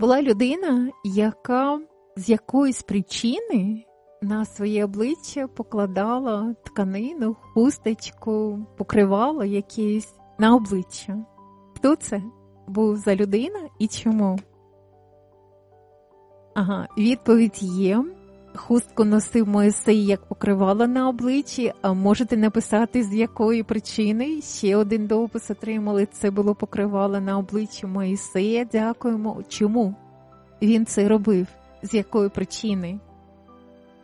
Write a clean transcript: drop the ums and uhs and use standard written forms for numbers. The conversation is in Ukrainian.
Була людина, яка з якоїсь причини на своє обличчя покладала тканину, хусточку, покривало якесь на обличчя. Хто це був за людина і чому? Відповідь є. Хустку носив Мойсей як покривало на обличчі, а можете написати, з якої причини. Ще один допис отримали, це було покривало на обличчі Мойсея. Дякуємо. Чому він це робив? З якої причини?